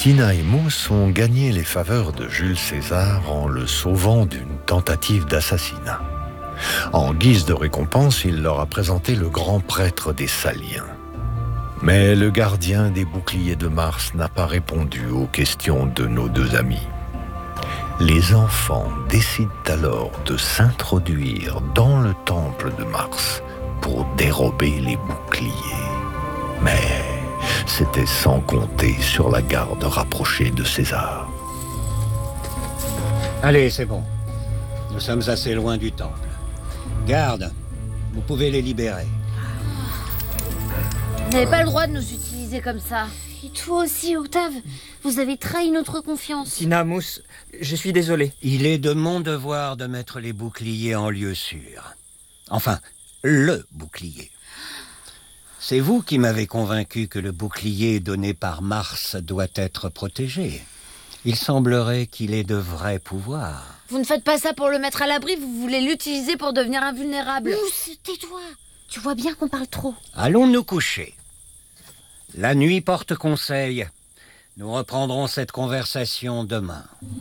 Tina et Mousse ont gagné les faveurs de Jules César en le sauvant d'une tentative d'assassinat. En guise de récompense, il leur a présenté le grand prêtre des Saliens. Mais le gardien des boucliers de Mars n'a pas répondu aux questions de nos deux amis. Les enfants décident alors de s'introduire dans le temple de Mars pour dérober les boucliers. Mais c'était sans compter sur la garde rapprochée de César. Allez, c'est bon. Nous sommes assez loin du temple. Garde, vous pouvez les libérer. Vous n'avez pas le droit de nous utiliser comme ça. Et toi aussi, Octave, vous avez trahi notre confiance. Tina, Mousse, je suis désolé. Il est de mon devoir de mettre les boucliers en lieu sûr. Enfin, le bouclier. C'est vous qui m'avez convaincu que le bouclier donné par Mars doit être protégé. Il semblerait qu'il ait de vrais pouvoirs. Vous ne faites pas ça pour le mettre à l'abri, vous voulez l'utiliser pour devenir invulnérable. Mousse, tais-toi. Tu vois bien qu'on parle trop. Allons nous coucher. La nuit porte conseil. Nous reprendrons cette conversation demain.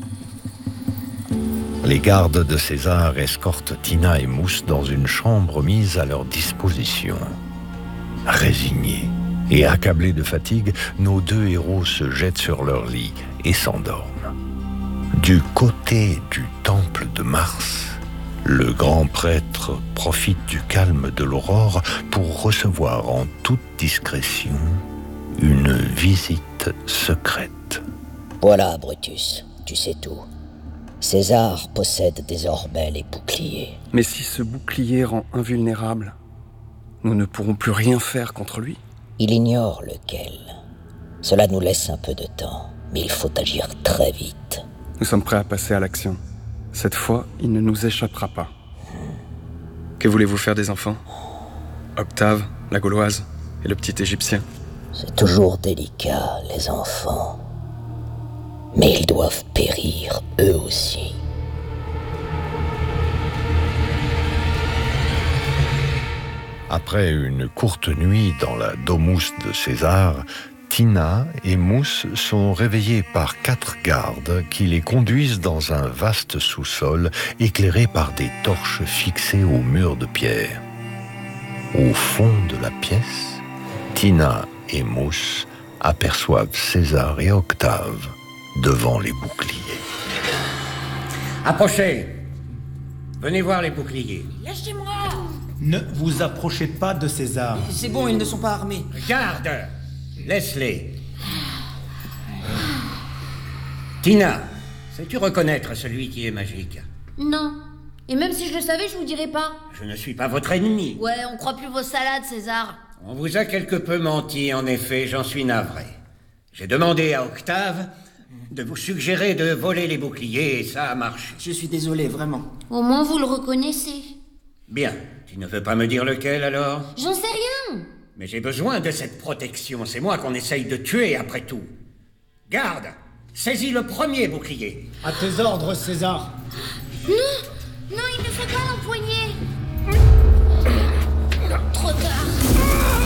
Les gardes de César escortent Tina et Mousse dans une chambre mise à leur disposition. Résignés et accablés de fatigue, nos deux héros se jettent sur leur lit et s'endorment. Du côté du temple de Mars, le grand prêtre profite du calme de l'aurore pour recevoir en toute discrétion une visite secrète. Voilà, Brutus, tu sais tout. César possède désormais les boucliers. Mais si ce bouclier rend invulnérable, nous ne pourrons plus rien faire contre lui. Il ignore lequel. Cela nous laisse un peu de temps, mais il faut agir très vite. Nous sommes prêts à passer à l'action. Cette fois, il ne nous échappera pas. Que voulez-vous faire des enfants? Octave, la Gauloise et le petit Égyptien. C'est toujours délicat, les enfants. Mais ils doivent périr, eux aussi. Après une courte nuit dans la domus de César, Tina et Mousse sont réveillés par 4 gardes qui les conduisent dans un vaste sous-sol éclairé par des torches fixées au mur de pierre. Au fond de la pièce, Tina et Mousse aperçoivent César et Octave devant les boucliers. Approchez. Venez voir les boucliers. Lâchez-moi. Ne vous approchez pas de César. C'est bon, ils ne sont pas armés. Garde. Laisse-les. Tina, sais-tu reconnaître celui qui est magique? Non. Et même si je le savais, je vous dirais pas. Je ne suis pas votre ennemi. Ouais, on croit plus vos salades, César. On vous a quelque peu menti, en effet, j'en suis navré. J'ai demandé à Octave de vous suggérer de voler les boucliers et ça a marché. Je suis désolé, vraiment. Au moins, vous le reconnaissez. Bien, tu ne veux pas me dire lequel alors? J'en sais rien. Mais j'ai besoin de cette protection, c'est moi qu'on essaye de tuer après tout. Garde, saisis le premier bouclier. À tes ordres, César. Non, il ne faut pas l'empoigner. Trop tard.